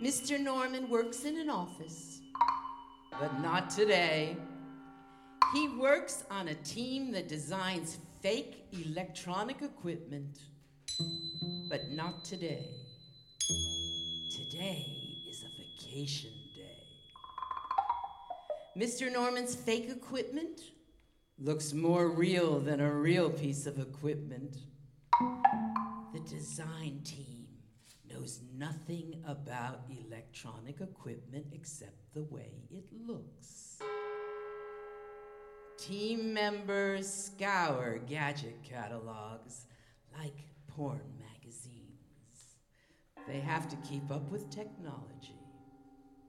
Mr. Norman works in an office, but not today. He works on a team that designs fake electronic equipment, but not today. Today is a vacation day. Mr. Norman's fake equipment looks more real than a real piece of equipment. The design team knows nothing about electronic equipment except the way it looks. Team members scour gadget catalogs like porn magazines. They have to keep up with technology.